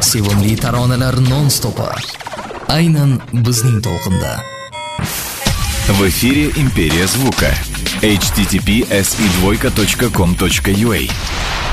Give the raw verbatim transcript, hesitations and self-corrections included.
sevimli taronalar non-stopi. Aynan bizning to'lqinda. В эфире «Империя звука». эйч ти ти пи эс и двойка точка ком точка ю а.